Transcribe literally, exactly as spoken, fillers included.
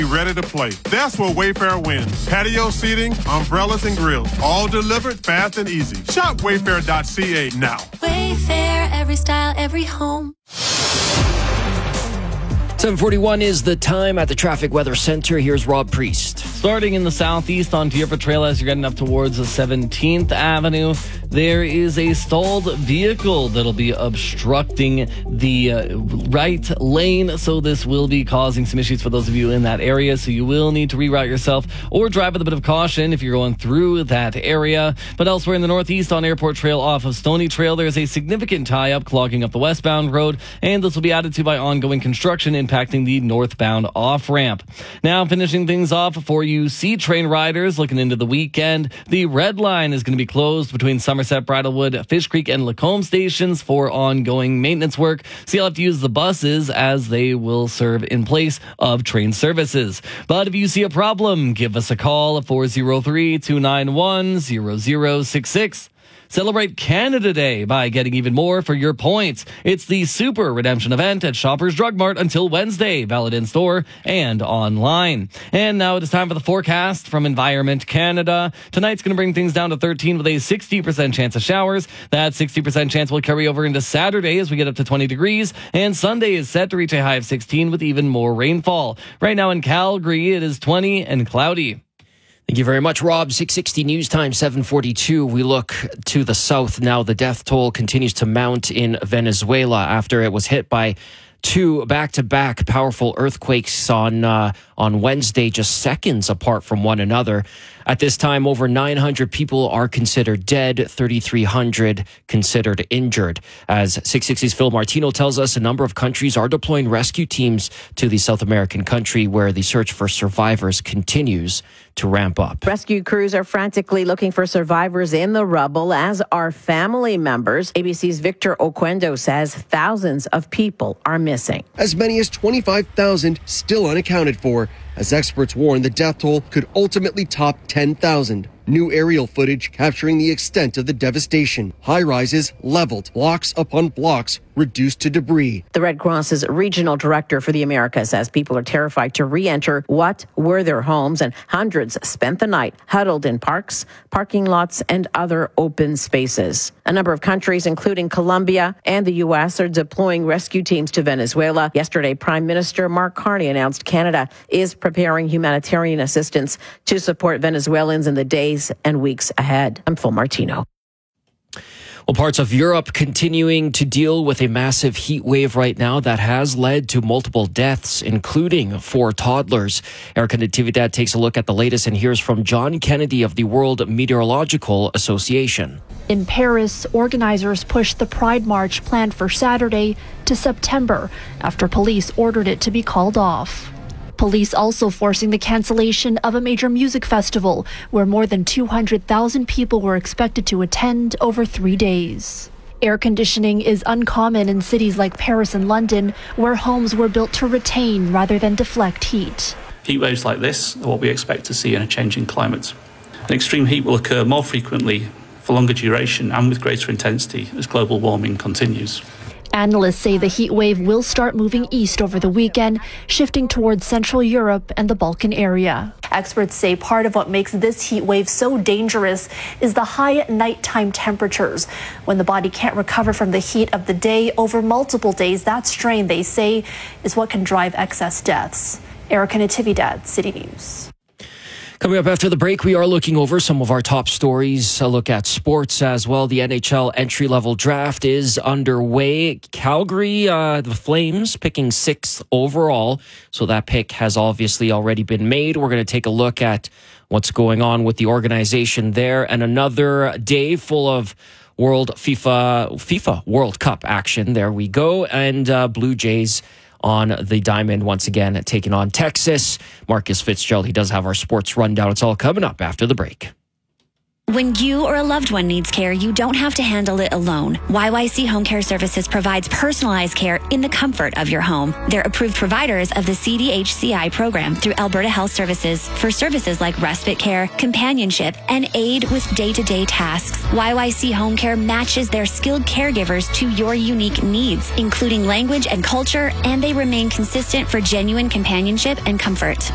ready to play. That's where Wayfair wins. Patio seating, umbrellas, and grills. All delivered fast and easy. Shop wayfair dot c a now. Wayfair, every style, every home. seven forty-one is the time at the Traffic Weather Center. Here's Rob Priest. Starting in the southeast on Tierra Trail as you're getting up towards the seventeenth Avenue, there is a stalled vehicle that'll be obstructing the uh, right lane. So this will be causing some issues for those of you in that area. So you will need to reroute yourself or drive with a bit of caution if you're going through that area. But elsewhere in the northeast on Airport Trail off of Stony Trail, there's a significant tie-up clogging up the westbound road. And this will be added to by ongoing construction impacting the northbound off-ramp. Now finishing things off for you C-Train riders looking into the weekend, the Red Line is going to be closed between Somerset, Bridlewood, Fish Creek, and Lacombe stations for ongoing maintenance work. So you'll have to use the buses as they will serve in place of train services. But if you see a problem, give us a call at four oh three, two nine one, zero zero six six. Celebrate Canada Day by getting even more for your points. It's the Super Redemption event at Shoppers Drug Mart until Wednesday, valid in store and online. And now it is time for the forecast from Environment Canada. Tonight's going to bring things down to thirteen with a sixty percent chance of showers. That sixty percent chance will carry over into Saturday as we get up to twenty degrees. And Sunday is set to reach a high of sixteen with even more rainfall. Right now in Calgary, it is twenty and cloudy. Thank you very much, Rob. six sixty News Time, seven forty-two. We look to the south now. The death toll continues to mount in Venezuela after it was hit by two back-to-back powerful earthquakes on uh, on Wednesday, just seconds apart from one another. At this time, over nine hundred people are considered dead, thirty-three hundred considered injured. As six sixty's Phil Martino tells us, a number of countries are deploying rescue teams to the South American country where the search for survivors continues to ramp up. Rescue crews are frantically looking for survivors in the rubble, as are family members. A B C's Victor Oquendo says thousands of people are missing. As many as twenty-five thousand still unaccounted for, as experts warn the death toll could ultimately top ten thousand. New aerial footage capturing the extent of the devastation. High-rises leveled, blocks upon blocks reduced to debris. The Red Cross's regional director for the Americas says people are terrified to re-enter what were their homes, and hundreds spent the night huddled in parks, parking lots, and other open spaces. A number of countries, including Colombia and the U S, are deploying rescue teams to Venezuela. Yesterday, Prime Minister Mark Carney announced Canada is preparing humanitarian assistance to support Venezuelans in the days and weeks ahead. I'm Phil Martino. Well, parts of Europe continuing to deal with a massive heat wave right now that has led to multiple deaths, including four toddlers. Erica Natividad takes a look at the latest and hears from John Kennedy of the World Meteorological Association. In Paris, organizers pushed the Pride March planned for Saturday to September after police ordered it to be called off. Police also forcing the cancellation of a major music festival where more than two hundred thousand people were expected to attend over three days. Air conditioning is uncommon in cities like Paris and London, where homes were built to retain rather than deflect heat. Heat waves like this are what we expect to see in a changing climate. And extreme heat will occur more frequently, for longer duration, and with greater intensity as global warming continues. Analysts say the heat wave will start moving east over the weekend, shifting towards Central Europe and the Balkan area. Experts say part of what makes this heat wave so dangerous is the high nighttime temperatures. When the body can't recover from the heat of the day over multiple days, that strain, they say, is what can drive excess deaths. Erica Natividad, City News. Coming up after the break, we are looking over some of our top stories. A look at sports as well. The N H L entry-level draft is underway. Calgary, uh, the Flames, picking sixth overall. So that pick has obviously already been made. We're going to take a look at what's going on with the organization there. And another day full of World FIFA, FIFA World Cup action. There we go. And uh, Blue Jays on the diamond once again, taking on Texas. Marcus Fitzgerald, he does have our sports rundown. It's all coming up after the break. When you or a loved one needs care, you don't have to handle it alone. Y Y C Home Care Services provides personalized care in the comfort of your home. They're approved providers of the C D H C I program through Alberta Health Services for services like respite care, companionship, and aid with day-to-day tasks. Y Y C Home Care matches their skilled caregivers to your unique needs, including language and culture, and they remain consistent for genuine companionship and comfort.